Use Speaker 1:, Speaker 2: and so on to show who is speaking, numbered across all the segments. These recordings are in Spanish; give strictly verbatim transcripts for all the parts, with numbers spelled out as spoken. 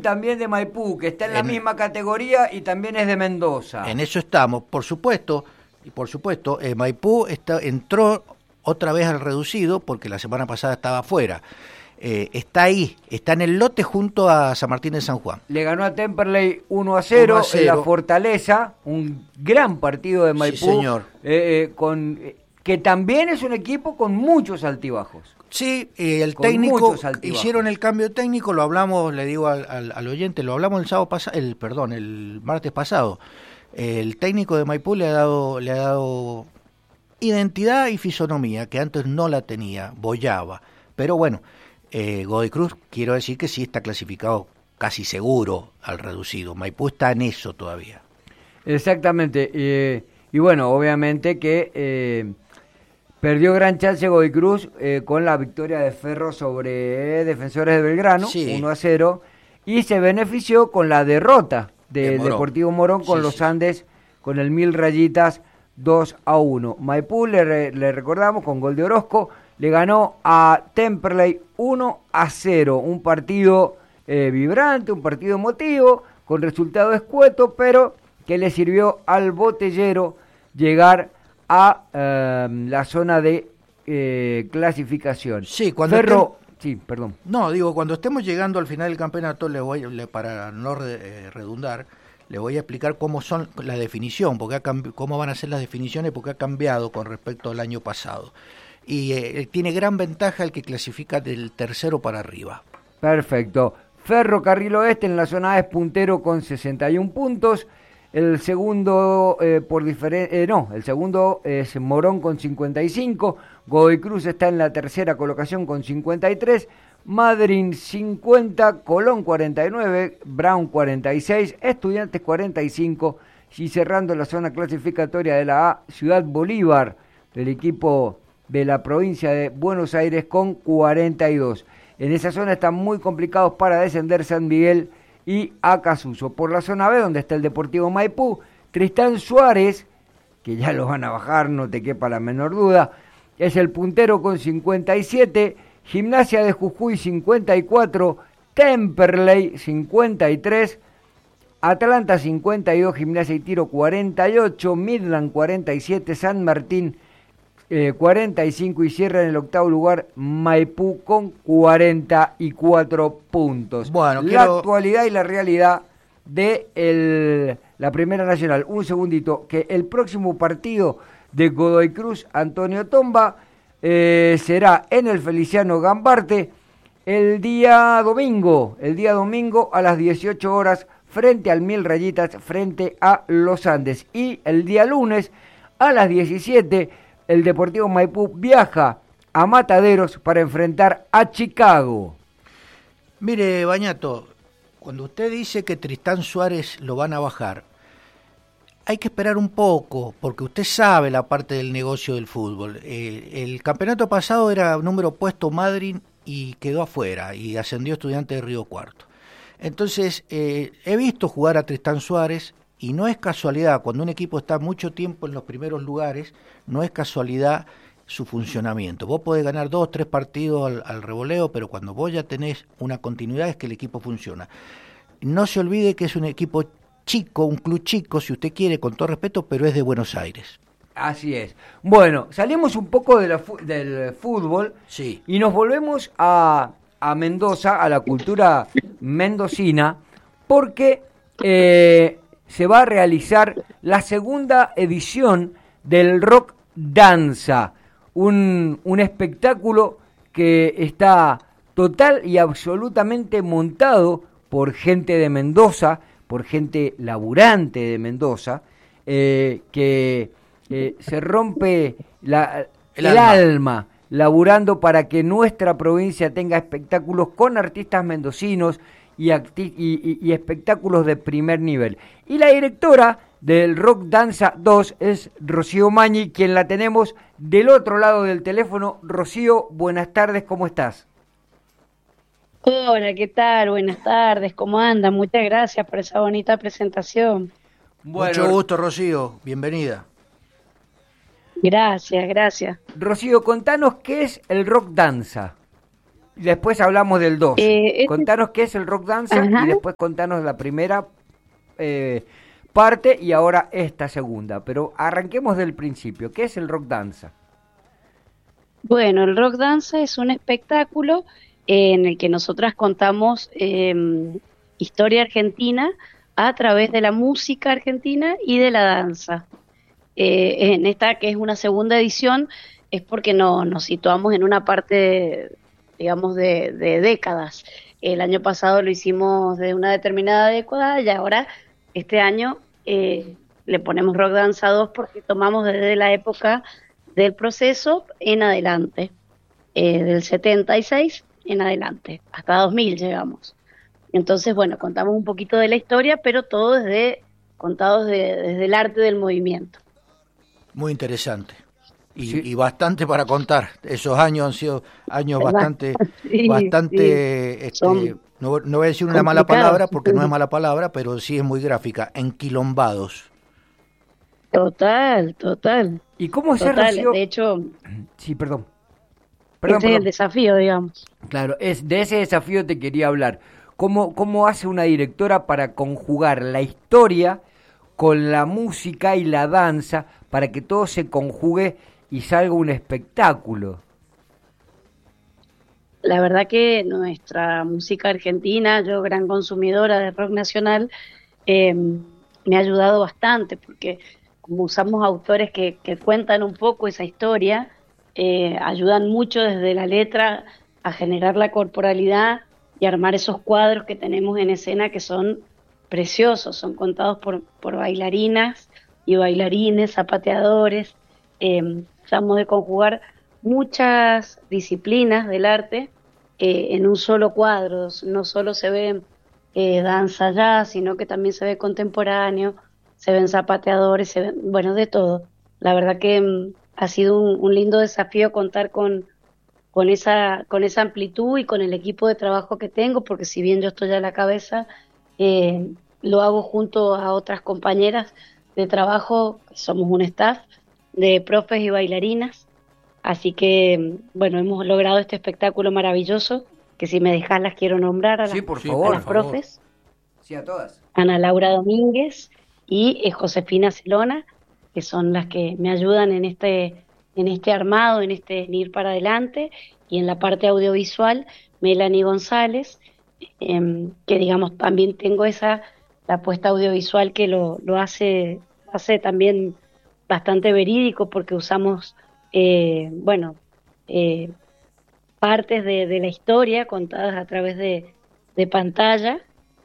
Speaker 1: también de Maipú, que está en la
Speaker 2: En-
Speaker 1: misma categoría y también es de Mendoza.
Speaker 2: En eso estamos, por supuesto, y por supuesto, eh, Maipú está, entró otra vez al reducido porque la semana pasada estaba afuera. Eh, está ahí, está en el lote junto a San Martín de San Juan.
Speaker 1: Le ganó a Temperley uno a cero,
Speaker 2: uno a cero.
Speaker 1: en la Fortaleza, un gran partido de Maipú,
Speaker 2: Sí, señor.
Speaker 1: eh, eh, con, eh, que también es un equipo con muchos altibajos.
Speaker 2: Sí, eh, el
Speaker 1: Con
Speaker 2: técnico,
Speaker 1: muchos altibajos.
Speaker 2: hicieron el cambio técnico, lo hablamos, le digo al, al, al oyente, lo hablamos el sábado pasado, el perdón, el martes pasado. El técnico de Maipú le ha dado, le ha dado identidad y fisonomía que antes no la tenía, boyaba. Pero bueno, eh, Godoy Cruz, quiero decir que sí está clasificado casi seguro al reducido. Maipú está en eso todavía.
Speaker 1: Exactamente. Eh, y bueno, obviamente que eh, perdió gran chance Godoy Cruz eh, con la victoria de Ferro sobre eh, Defensores de Belgrano,
Speaker 2: Sí.
Speaker 1: uno a cero, y se benefició con la derrota de,
Speaker 2: De Morón.
Speaker 1: Deportivo Morón con
Speaker 2: Sí,
Speaker 1: los
Speaker 2: sí.
Speaker 1: Andes, con el Mil Rayitas dos a uno. Maipú, le, re- le recordamos, con gol de Orozco, le ganó a Temperley uno a cero, un partido eh, vibrante, un partido emotivo, con resultado escueto, pero que le sirvió al Botellero llegar a eh, la zona de eh, clasificación.
Speaker 2: Sí, cuando
Speaker 1: Ferro, sí, perdón.
Speaker 2: No, digo, cuando estemos llegando al final del campeonato, le voy, le, para no re- eh, redundar, le voy a explicar cómo son la definición, porque ha cambi- cómo van a ser las definiciones, porque ha cambiado con respecto al año pasado. Y eh, tiene gran ventaja el que clasifica del tercero para arriba.
Speaker 1: Perfecto. Ferrocarril Oeste en la zona A es puntero con sesenta y un puntos. El segundo eh, por diferencia, eh, no, el segundo es Morón con cincuenta y cinco. Godoy Cruz está en la tercera colocación con cincuenta y tres. Madryn cincuenta, Colón cuarenta y nueve, Brown cuarenta y seis, Estudiantes cuarenta y cinco. Y cerrando la zona clasificatoria de la A, Ciudad Bolívar, del equipo de la provincia de Buenos Aires con cuarenta y dos. En esa zona están muy complicados para descender San Miguel y Acasuso. Por la zona B, donde está el Deportivo Maipú, Tristán Suárez, que ya los van a bajar, no te quepa la menor duda, es el puntero con cincuenta y siete, Gimnasia de Jujuy cincuenta y cuatro, Temperley cincuenta y tres, Atlanta cincuenta y dos, Gimnasia y Tiro cuarenta y ocho, Midland cuarenta y siete, San Martín Eh, cuarenta y cinco y cierra en el octavo lugar Maipú con cuarenta y cuatro puntos.
Speaker 2: Bueno,
Speaker 1: la
Speaker 2: quiero...
Speaker 1: actualidad y la realidad de el, la Primera Nacional. Un segundito, que el próximo partido de Godoy Cruz, Antonio Tomba, eh, será en el Feliciano Gambarte el día domingo, el día domingo a las dieciocho horas frente al Mil Rayitas, frente a los Andes. Y el día lunes a las diecisiete el Deportivo Maipú viaja a Mataderos para enfrentar a Chicago.
Speaker 2: Mire, Bañato, cuando usted dice que Tristán Suárez lo van a bajar, hay que esperar un poco, porque usted sabe la parte del negocio del fútbol. Eh, el campeonato pasado era número puesto Madryn y quedó afuera, y ascendió Estudiantes de Río Cuarto. Entonces, eh, he visto jugar a Tristán Suárez, y no es casualidad, cuando un equipo está mucho tiempo en los primeros lugares, no es casualidad su funcionamiento. Vos podés ganar dos, tres partidos al, al revoleo, pero cuando vos ya tenés una continuidad es que el equipo funciona. No se olvide que es un equipo chico, un club chico, si usted quiere, con todo respeto, pero es de Buenos Aires.
Speaker 1: Así es. Bueno, salimos un poco de la fu- del fútbol,
Speaker 2: Sí.
Speaker 1: y nos volvemos a, a Mendoza, a la cultura mendocina, porque eh, se va a realizar la segunda edición del Rock Danza, un, un espectáculo que está total y absolutamente montado por gente de Mendoza, por gente laburante de Mendoza, eh, que eh, se rompe la,
Speaker 2: El
Speaker 1: el,
Speaker 2: alma.
Speaker 1: alma laburando para que nuestra provincia tenga espectáculos con artistas mendocinos y, acti- y, y, y espectáculos de primer nivel. Y la directora del Rock Danza dos es Rocío Mañi, quien la tenemos del otro lado del teléfono. Rocío, buenas tardes, ¿cómo estás?
Speaker 3: Hola, ¿qué tal? Buenas tardes, ¿cómo andan? Muchas gracias por esa bonita presentación.
Speaker 2: Mucho gusto, Rocío, bienvenida.
Speaker 3: Gracias, gracias.
Speaker 1: Rocío, contanos qué es el Rock Danza. Después hablamos del dos.
Speaker 3: Eh, este...
Speaker 1: Contanos qué es el rock danza. Ajá. Y después contanos la primera eh, parte y ahora esta segunda. Pero arranquemos del principio. ¿Qué es el rock danza?
Speaker 3: Bueno, el rock danza es un espectáculo eh, en el que nosotras contamos eh, historia argentina a través de la música argentina y de la danza. Eh, en esta, que es una segunda edición, es porque no, nos situamos en una parte, digamos, de, de décadas. El año pasado lo hicimos de una determinada década y ahora, este año, eh, le ponemos rock danza dos porque tomamos desde la época del proceso en adelante, eh, del setenta y seis en adelante, hasta dos mil llegamos. Entonces, bueno, contamos un poquito de la historia, pero todo desde, contados de, desde el arte del movimiento.
Speaker 2: Muy interesante. Y, sí. y bastante para contar. Esos años han sido años bastante, sí, bastante, sí. Este, no, no voy a decir una mala palabra porque no es mala palabra, pero sí es muy gráfica, enquilombados.
Speaker 3: Total, total.
Speaker 1: ¿Y cómo se
Speaker 3: total, de hecho,
Speaker 1: sí, perdón. perdón
Speaker 3: ese perdón. es el desafío, digamos.
Speaker 1: Claro, es de ese desafío te quería hablar. ¿Cómo, cómo hace una directora para conjugar la historia con la música y la danza para que todo se conjugue y salga un espectáculo?
Speaker 3: La verdad que nuestra música argentina, yo gran consumidora de rock nacional, eh, me ha ayudado bastante porque como usamos autores que, que cuentan un poco esa historia, eh, ayudan mucho desde la letra a generar la corporalidad y armar esos cuadros que tenemos en escena que son preciosos, son contados por, por bailarinas y bailarines, zapateadores. Eh, tratamos de conjugar muchas disciplinas del arte eh, en un solo cuadro. No solo se ve eh, danza jazz, sino que también se ve contemporáneo, se ven zapateadores, se ven, bueno, de todo. La verdad que mm, ha sido un, un lindo desafío contar con, con, esa, con esa amplitud y con el equipo de trabajo que tengo, porque si bien yo estoy a la cabeza, eh, lo hago junto a otras compañeras de trabajo, somos un staff de profes y bailarinas, así que, bueno, hemos logrado este espectáculo maravilloso, que si me dejas las quiero nombrar a,
Speaker 1: sí,
Speaker 3: las,
Speaker 1: por favor,
Speaker 3: a las
Speaker 1: por
Speaker 3: profes.
Speaker 1: Favor. Sí, a todas.
Speaker 3: Ana Laura Domínguez y eh, Josefina Celona, que son las que me ayudan en este, en este armado, en este en ir para adelante, y en la parte audiovisual, Melanie González, eh, que digamos también tengo esa, la apuesta audiovisual que lo, lo hace, hace también bastante verídico porque usamos, eh, bueno, eh, partes de, de la historia contadas a través de, de pantalla,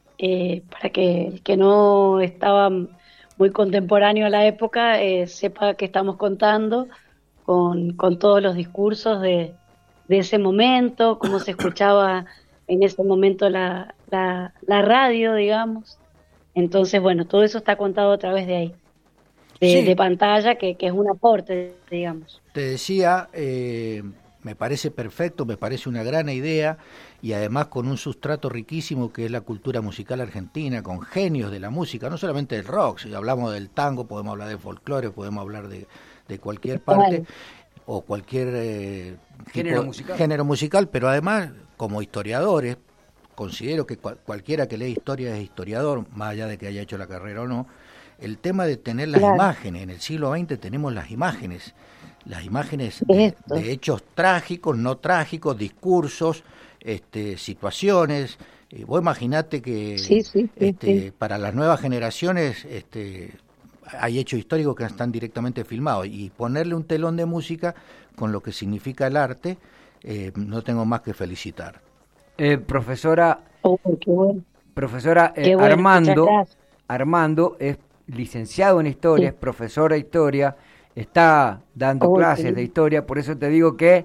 Speaker 3: eh, para que el que no estaba muy contemporáneo a la época eh, sepa que estamos contando con, con todos los discursos de, de ese momento, cómo se escuchaba en ese momento la, la, la radio, digamos. Entonces, bueno, todo eso está contado a través de ahí. De, sí. de pantalla, que, que es un aporte, digamos.
Speaker 2: Te decía, eh, me parece perfecto, me parece una gran idea, y además con un sustrato riquísimo que es la cultura musical argentina, con genios de la música, no solamente del rock, si hablamos del tango, podemos hablar del folclore, podemos hablar de, de cualquier parte, vale. o cualquier eh,
Speaker 1: género,
Speaker 2: tipo,
Speaker 1: musical.
Speaker 2: género musical, pero además, como historiadores, considero que cual, cualquiera que lee historia es historiador, más allá de que haya hecho la carrera o no. El tema de tener las claro. imágenes, en el siglo veinte tenemos las imágenes, las imágenes de, de hechos trágicos, no trágicos, discursos, este, situaciones. Eh, vos imaginate que
Speaker 3: sí, sí, sí,
Speaker 2: este,
Speaker 3: sí.
Speaker 2: para las nuevas generaciones este, hay hechos históricos que están directamente filmados, y ponerle un telón de música con lo que significa el arte, eh, no tengo más que felicitar.
Speaker 1: Eh, profesora,
Speaker 3: oh, qué bueno.
Speaker 1: profesora eh,
Speaker 3: qué bueno,
Speaker 1: Armando, Armando es licenciado en historia, sí. es profesor de historia, está dando oh, clases sí. de historia, por eso te digo que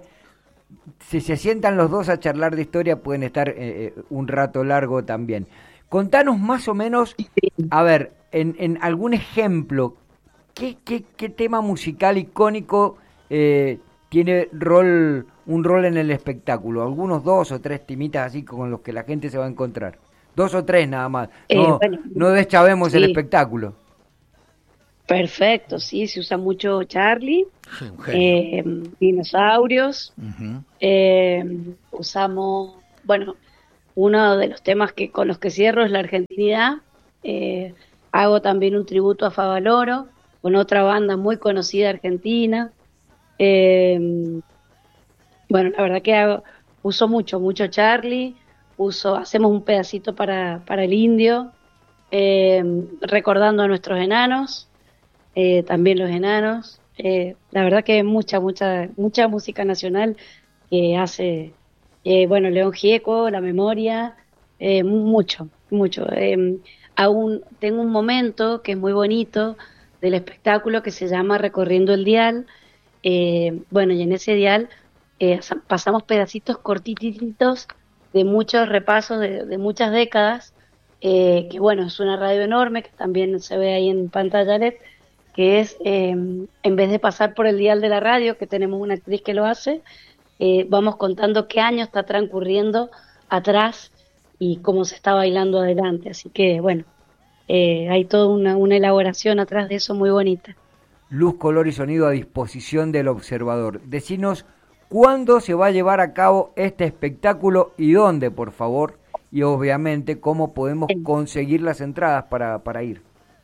Speaker 1: si se sientan los dos a charlar de historia pueden estar eh, un rato largo también. Contanos más o menos, sí. a ver, en, en algún ejemplo, ¿qué, qué, qué tema musical icónico eh, tiene rol un rol en el espectáculo? Algunos dos o tres temitas así con los que la gente se va a encontrar. Dos o tres nada más. No, eh, bueno, no deschavemos sí. el espectáculo.
Speaker 3: Perfecto, sí, se usa mucho Charlie,
Speaker 2: Sí, un genio.
Speaker 3: eh, dinosaurios,
Speaker 2: Ujú.
Speaker 3: eh, usamos, bueno, uno de los temas que con los que cierro es la argentinidad. eh, Hago también un tributo a Favaloro con otra banda muy conocida argentina. eh, bueno, la verdad que hago, uso mucho, mucho Charlie, uso, hacemos un pedacito para, para el indio, eh, recordando a nuestros enanos, eh, también los enanos. Eh, la verdad que mucha, mucha, mucha música nacional que hace, eh, bueno, León Gieco, La Memoria, eh, mucho, mucho. Eh, aún tengo un momento que es muy bonito del espectáculo que se llama Recorriendo el Dial. Eh, bueno, y en ese dial eh, pasamos pedacitos cortititos de muchos repasos de, de muchas décadas, eh, que bueno, es una radio enorme que también se ve ahí en pantalla L E D, que es, eh, en vez de pasar por el dial de la radio, que tenemos una actriz que lo hace, eh, vamos contando qué año está transcurriendo atrás y cómo se está bailando adelante. Así que bueno, eh, hay toda una, una elaboración atrás de eso muy bonita.
Speaker 1: Luz, color y sonido a disposición del observador. Decinos cuándo se va a llevar a cabo este espectáculo y dónde, por favor, y obviamente cómo podemos conseguir las entradas para, para ir.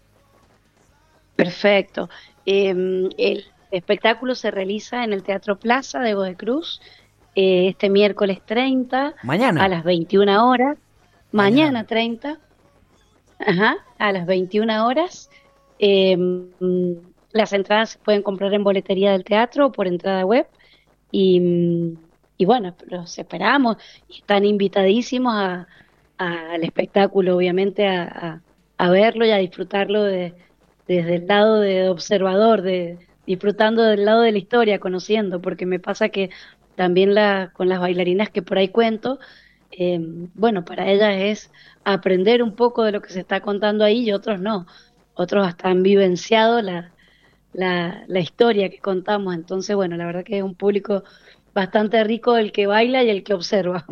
Speaker 3: Perfecto. Eh, el espectáculo se realiza en el Teatro Plaza de Godoy Cruz, eh, este miércoles treinta
Speaker 1: Mañana.
Speaker 3: a las veintiuna horas, mañana,
Speaker 2: Mañana.
Speaker 3: treinta, ajá, a las veintiuna horas. Eh, las entradas se pueden comprar en boletería del teatro o por entrada web y, y bueno, los esperamos y están invitadísimos a, a- al espectáculo, obviamente, a, a- a verlo y a disfrutarlo de, desde el lado de observador, de disfrutando del lado de la historia, conociendo, porque me pasa que también la, con las bailarinas que por ahí cuento, eh, bueno, para ellas es aprender un poco de lo que se está contando ahí y otros no, otros hasta han vivenciado la, la, la historia que contamos, entonces bueno, la verdad que es un público bastante rico el que baila y el que observa.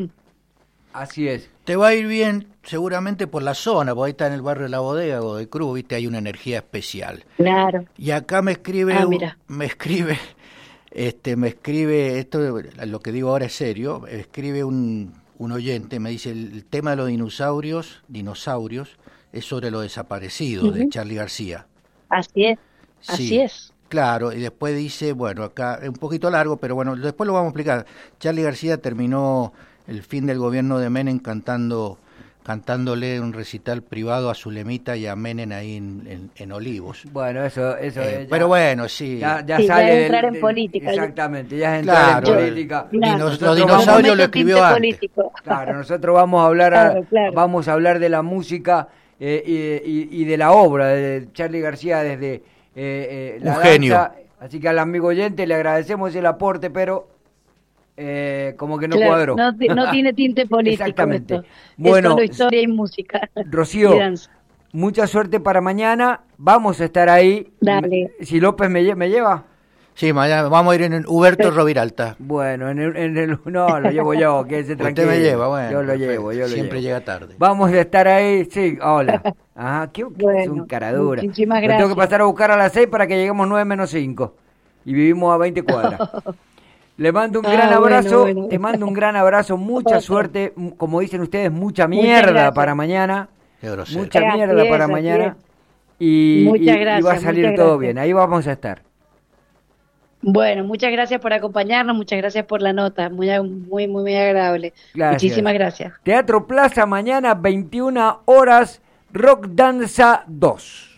Speaker 1: Así es.
Speaker 2: Te va a ir bien seguramente por la zona, porque ahí está en el barrio de La Bodega, Godoy Cruz, viste, hay una energía especial.
Speaker 3: Claro.
Speaker 2: Y acá me escribe,
Speaker 3: Ah,
Speaker 2: un-
Speaker 3: mira.
Speaker 2: me escribe, este, me escribe, esto, lo que digo ahora es serio, escribe un, un oyente, me dice, el, el tema de los dinosaurios, dinosaurios, es sobre los desaparecidos, de
Speaker 3: Ujú.
Speaker 2: Charly García.
Speaker 3: Así es, así
Speaker 2: Sí,
Speaker 3: es.
Speaker 2: claro, y después dice, bueno, acá es un poquito largo, pero bueno, después lo vamos a explicar. Charly García terminó el fin del gobierno de Menem cantando, cantándole un recital privado a Zulemita y a Menem ahí en, en, en Olivos.
Speaker 1: Bueno, eso, eso
Speaker 2: Eh,
Speaker 1: ya-
Speaker 2: pero bueno, sí.
Speaker 1: ya, ya
Speaker 3: Sí, ya
Speaker 1: sale
Speaker 3: es entrar
Speaker 1: del-
Speaker 3: en
Speaker 1: del-
Speaker 3: política.
Speaker 1: Exactamente, ya es entrar
Speaker 2: Claro,
Speaker 1: en
Speaker 3: Yo-
Speaker 1: política.
Speaker 3: claro.
Speaker 2: Dinos- los
Speaker 1: Nosotros
Speaker 2: dinosaurios
Speaker 1: vamos-
Speaker 2: lo
Speaker 3: Momento
Speaker 2: escribió
Speaker 3: tinte
Speaker 2: antes.
Speaker 3: político.
Speaker 1: Claro, nosotros vamos a hablar a-
Speaker 3: Claro, claro.
Speaker 1: vamos a hablar de la música eh, y, y- y de la obra de Charly García desde eh, eh, la
Speaker 2: Un genio.
Speaker 1: danza. Así que al amigo oyente le agradecemos el aporte, pero eh, como que no
Speaker 3: Claro,
Speaker 1: cuadró.
Speaker 3: no, ti- no tiene tinte político.
Speaker 1: Exactamente.
Speaker 3: Esto.
Speaker 1: Bueno,
Speaker 3: es solo historia y música.
Speaker 1: Rocío,
Speaker 3: Y danza.
Speaker 1: mucha suerte para mañana. Vamos a estar ahí.
Speaker 3: Dale.
Speaker 1: Si López me, lle- me lleva.
Speaker 2: Sí, mañana vamos a ir en el Huberto Roviralta.
Speaker 1: Bueno, en el, en el- no, lo llevo yo, quédese
Speaker 2: Usted
Speaker 1: tranquilo.
Speaker 2: me lleva, bueno.
Speaker 1: Yo lo
Speaker 2: perfecto.
Speaker 1: llevo, yo lo
Speaker 2: Siempre
Speaker 1: llevo.
Speaker 2: llega tarde.
Speaker 1: Vamos a estar ahí, sí, hola. Ajá, qué, qué
Speaker 3: Bueno,
Speaker 1: es un caradura.
Speaker 3: muchísimas
Speaker 1: Lo tengo que
Speaker 3: gracias.
Speaker 1: pasar a buscar a las seis para que lleguemos nueve menos cinco. Y vivimos a veinte cuadras. Le mando un
Speaker 3: Ah,
Speaker 1: gran
Speaker 3: bueno,
Speaker 1: abrazo,
Speaker 3: bueno.
Speaker 1: te mando un gran abrazo, mucha
Speaker 3: Otro.
Speaker 1: suerte, m- como dicen ustedes, mucha
Speaker 3: Muchas
Speaker 1: mierda
Speaker 3: gracias.
Speaker 1: para mañana.
Speaker 2: Qué grosero.
Speaker 1: Mucha
Speaker 3: Así
Speaker 1: mierda
Speaker 3: es,
Speaker 1: para
Speaker 3: así
Speaker 1: mañana.
Speaker 3: es.
Speaker 1: Y,
Speaker 3: Muchas
Speaker 1: y- y va a
Speaker 3: gracias,
Speaker 1: salir
Speaker 3: muchas
Speaker 1: todo
Speaker 3: gracias.
Speaker 1: bien, ahí vamos a estar.
Speaker 3: Bueno, muchas gracias por acompañarnos, muchas gracias por la nota, muy, muy, muy, muy agradable.
Speaker 1: Gracias.
Speaker 3: Muchísimas gracias.
Speaker 1: Teatro Plaza, mañana veintiuna horas, Rock Danza dos.